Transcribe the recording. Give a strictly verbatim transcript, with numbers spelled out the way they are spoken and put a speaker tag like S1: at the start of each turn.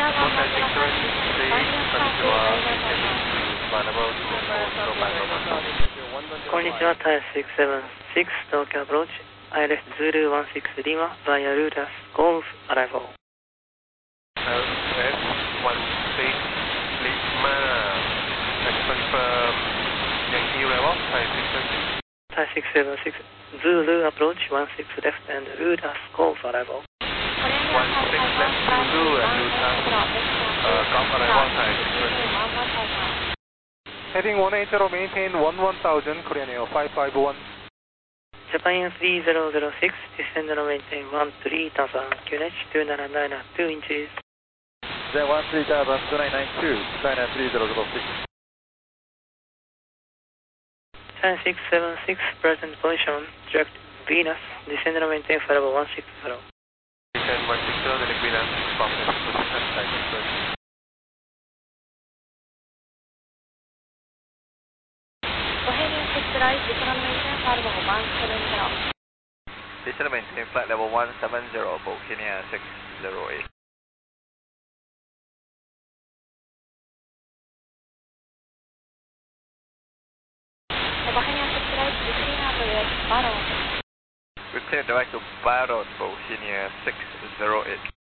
S1: こんにちは、タイシックスセブンシックス東京アプローチ、アイエルエス Zulu ワンシックス Lima via Rutas Golf Arrival.
S2: L S one six Lima, can confirm Yankee level, Thai six seven six.
S1: Thai six seven six Zulu approach one six left and Rutas Golf Arrival.
S2: one six left Zulu and Rutas uh, Golf Arrival, Thai six seven six.
S3: Heading one eight zero, maintain one one thousand, Korean Air five five one.
S1: Japan three zero zero six, descend and maintain one three thousand, Q N H two nine nine two inches.
S3: Then one three thousand, two nine nine two, China three zero zero six.
S1: China six seven six, present position, direct Venus, descend and maintain flight level one six zero.
S2: Descend one six zero, direct Venus, process position, Thai six seven six.
S4: Bohemian six right, descend and maintain flight level one seven zero.
S5: Descend and maintain flight level one seven zero, Bohemia six zero eight.
S4: Bohemian six right, descend and direct Baron.
S5: We clear direct to Baron, Bohemia six zero eight.